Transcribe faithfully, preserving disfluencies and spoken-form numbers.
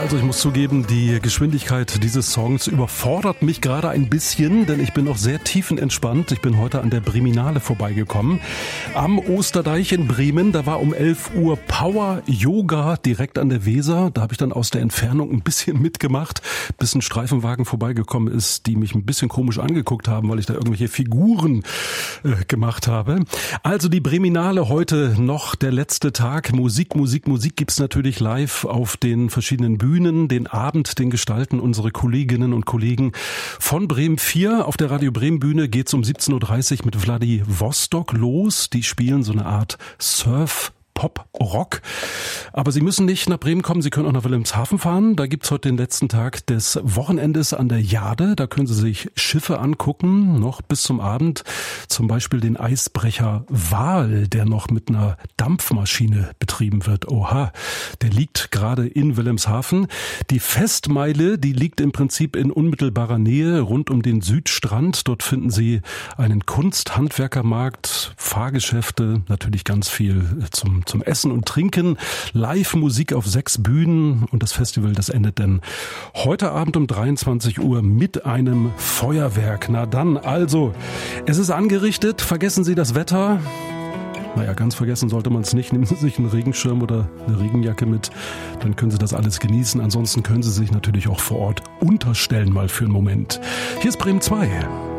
Also ich muss zugeben, die Geschwindigkeit dieses Songs überfordert mich gerade ein bisschen, denn ich bin noch sehr tiefenentspannt. Ich bin heute an der Breminale vorbeigekommen. Am Osterdeich in Bremen, da war um elf Uhr Power Yoga direkt an der Weser. Da habe ich dann aus der Entfernung ein bisschen mitgemacht, bis ein Streifenwagen vorbeigekommen ist, die mich ein bisschen komisch angeguckt haben, weil ich da irgendwelche Figuren äh, gemacht habe. Also die Breminale heute noch der letzte Tag. Musik, Musik, Musik gibt's natürlich live auf den verschiedenen Bühnen. Den Abend, den gestalten unsere Kolleginnen und Kollegen von Bremen vier. Auf der Radio Bremen Bühne geht's um siebzehn Uhr dreißig mit Vladivostok los. Die spielen so eine Art Surf Pop, Rock. Aber Sie müssen nicht nach Bremen kommen, Sie können auch nach Wilhelmshaven fahren. Da gibt's heute den letzten Tag des Wochenendes an der Jade. Da können Sie sich Schiffe angucken, noch bis zum Abend. Zum Beispiel den Eisbrecher Wal, der noch mit einer Dampfmaschine betrieben wird. Oha, der liegt gerade in Wilhelmshaven. Die Festmeile, die liegt im Prinzip in unmittelbarer Nähe rund um den Südstrand. Dort finden Sie einen Kunst-Handwerkermarkt, Fahrgeschäfte, natürlich ganz viel zum zum Essen und Trinken, Live-Musik auf sechs Bühnen und das Festival, das endet dann heute Abend um dreiundzwanzig Uhr mit einem Feuerwerk. Na dann, also, es ist angerichtet, vergessen Sie das Wetter. Naja, ganz vergessen sollte man es nicht. Nehmen Sie sich einen Regenschirm oder eine Regenjacke mit, dann können Sie das alles genießen. Ansonsten können Sie sich natürlich auch vor Ort unterstellen mal für einen Moment. Hier ist Bremen zwei.